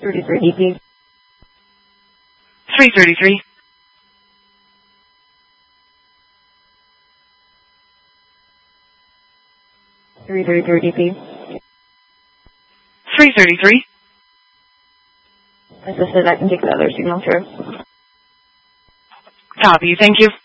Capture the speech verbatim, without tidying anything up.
thirty-three D P. three thirty-three. three thirty-three D P. three thirty-three. As I said, I can take the other signal through. Copy, thank you.